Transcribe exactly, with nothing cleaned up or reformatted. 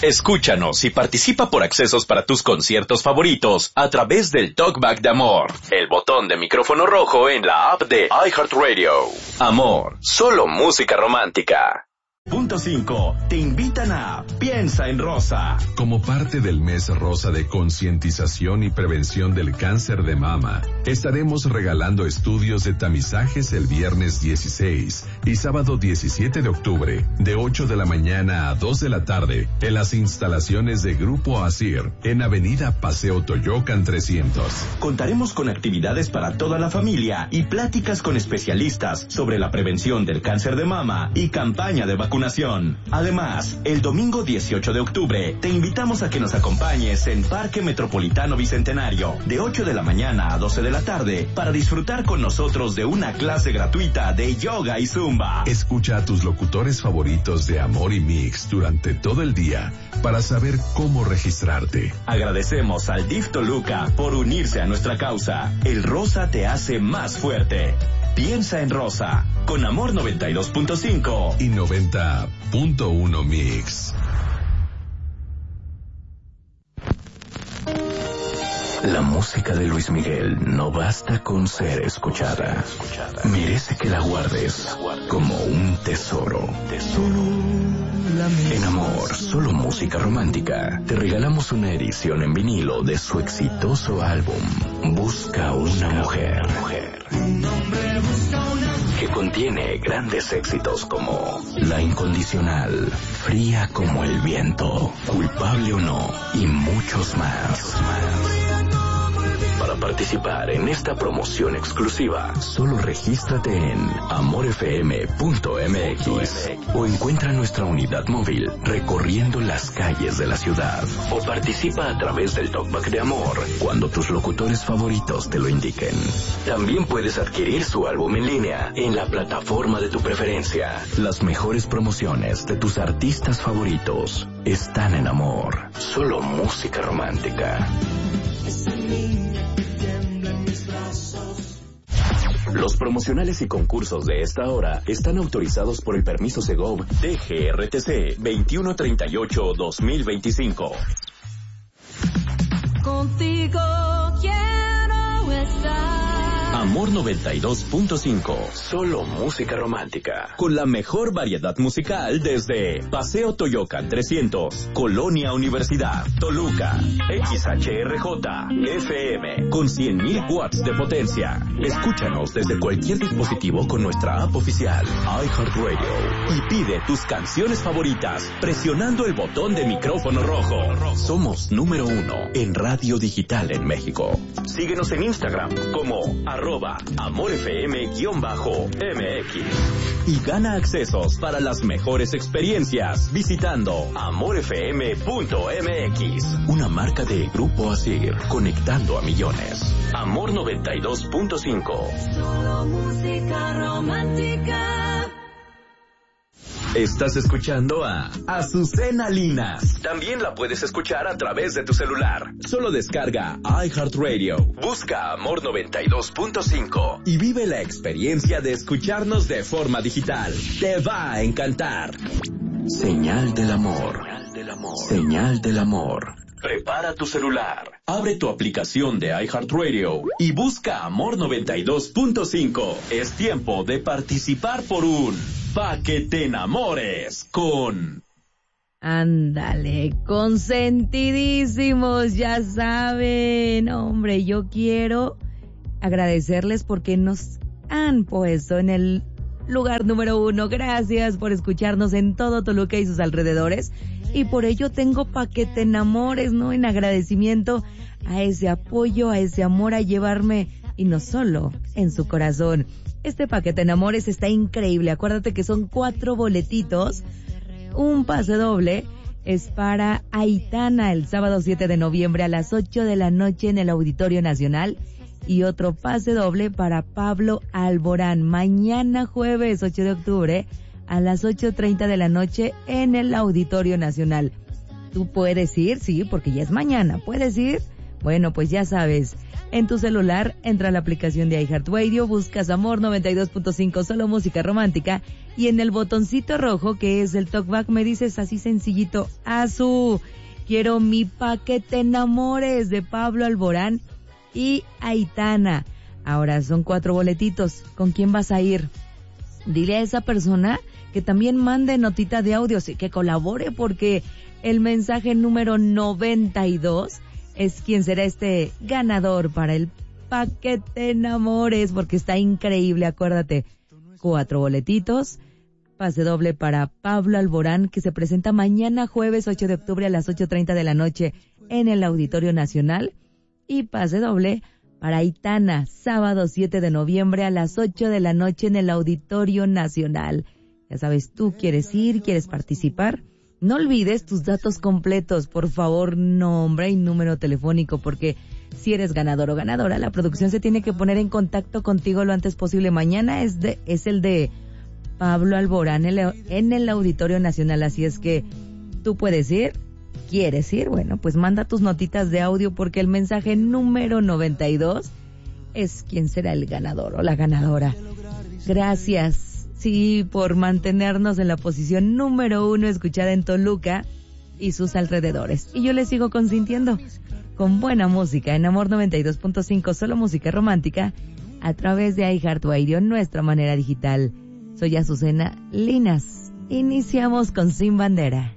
Escúchanos y participa por accesos para tus conciertos favoritos a través del Talkback de Amor, el botón de micrófono rojo en la app de iHeartRadio. Amor, solo música romántica. Punto cinco. Te invitan a Piensa en Rosa. Como parte del mes rosa de concientización y prevención del cáncer de mama, estaremos regalando estudios de tamizajes el viernes dieciséis y sábado diecisiete de octubre, de ocho de la mañana a dos de la tarde, en las instalaciones de Grupo Asir, en Avenida Paseo Toyocan trescientos. Contaremos con actividades para toda la familia y pláticas con especialistas sobre la prevención del cáncer de mama y campaña de vacunación. Además, el domingo dieciocho de octubre, te invitamos a que nos acompañes en Parque Metropolitano Bicentenario, de ocho de la mañana a doce de la tarde, para disfrutar con nosotros de una clase gratuita de yoga y zumba. Escucha a tus locutores favoritos de Amor y Mix durante todo el día para saber cómo registrarte. Agradecemos al D I F Toluca por unirse a nuestra causa. El rosa te hace más fuerte. Piensa en Rosa, con Amor noventa y dos punto cinco y noventa punto uno Mix. La música de Luis Miguel no basta con ser escuchada. Merece que la guardes como un tesoro. En Amor, solo música romántica, te regalamos una edición en vinilo de su exitoso álbum Busca una mujer, que contiene grandes éxitos como La Incondicional, Fría como el viento, Culpable o no y muchos más. Para participar en esta promoción exclusiva, solo regístrate en amor f m punto m x o encuentra nuestra unidad móvil recorriendo las calles de la ciudad, o participa a través del Talkback de Amor cuando tus locutores favoritos te lo indiquen. También puedes adquirir su álbum en línea en la plataforma de tu preferencia. Las mejores promociones de tus artistas favoritos están en Amor, solo música romántica. Los promocionales y concursos de esta hora están autorizados por el permiso Segov D G R T C veintiuno treinta y ocho guión dos mil veinticinco. Contigo quiero estar. Amor noventa y dos punto cinco. Solo música romántica. Con la mejor variedad musical desde Paseo Toyocan trescientos, Colonia Universidad, Toluca, X H R J, F M, con cien mil watts de potencia. Escúchanos desde cualquier dispositivo con nuestra app oficial, iHeartRadio, y pide tus canciones favoritas presionando el botón de micrófono rojo. Somos número uno en radio digital en México. Síguenos en Instagram como arroba amorfm-m x y gana accesos para las mejores experiencias visitando amor f m punto m x, una marca de Grupo Asir, conectando a millones. Amor noventa y dos punto cinco. Solo música romántica. Estás escuchando a Azucena Linas. También la puedes escuchar a través de tu celular. Solo descarga iHeartRadio, busca Amor noventa y dos punto cinco y vive la experiencia de escucharnos de forma digital. Te va a encantar. Señal del amor. Señal del amor. Prepara tu celular, abre tu aplicación de iHeartRadio y busca Amor noventa y dos punto cinco. Es tiempo de participar por un Pa' que te enamores con... Ándale, consentidísimos, ya saben. Hombre, yo quiero agradecerles porque nos han puesto en el lugar número uno. Gracias por escucharnos en todo Toluca y sus alrededores. Y por ello tengo Pa' que te enamores, ¿no? En agradecimiento a ese apoyo, a ese amor, a llevarme, y no solo en su corazón. Este Pa' que te enamores está increíble. Acuérdate que son cuatro boletitos. Un pase doble es para Aitana el sábado siete de noviembre a las ocho de la noche en el Auditorio Nacional. Y otro pase doble para Pablo Alborán mañana jueves ocho de octubre a las ocho treinta de la noche en el Auditorio Nacional. ¿Tú puedes ir? Sí, porque ya es mañana. ¿Puedes ir? Bueno, pues ya sabes, en tu celular entra a la aplicación de iHeartRadio, buscas Amor noventa y dos punto cinco, solo música romántica, y en el botoncito rojo que es el talkback me dices así sencillito, Azu, quiero mi Pa' que te enamores de Pablo Alborán y Aitana. Ahora son cuatro boletitos, ¿con quién vas a ir? Dile a esa persona que también mande notita de audio, sí, que colabore, porque el mensaje número noventa y dos es quien será este ganador para el Pa' que te enamores, porque está increíble, acuérdate. Cuatro boletitos, pase doble para Pablo Alborán, que se presenta mañana jueves ocho de octubre a las ocho treinta de la noche en el Auditorio Nacional, y pase doble para Aitana, sábado siete de noviembre a las ocho de la noche en el Auditorio Nacional. Ya sabes, tú quieres ir, quieres participar. No olvides tus datos completos, por favor, nombre y número telefónico, porque si eres ganador o ganadora, la producción se tiene que poner en contacto contigo lo antes posible. Mañana es de es el de Pablo Alborán en el, en el Auditorio Nacional, así es que tú puedes ir, quieres ir, bueno, pues manda tus notitas de audio, porque el mensaje número noventa y dos es quien será el ganador o la ganadora. Gracias. Sí, por mantenernos en la posición número uno escuchada en Toluca y sus alrededores. Y yo les sigo consintiendo con buena música en Amor noventa y dos punto cinco, solo música romántica, a través de iHeartRadio, nuestra manera digital. Soy Azucena Linas. Iniciamos con Sin Bandera.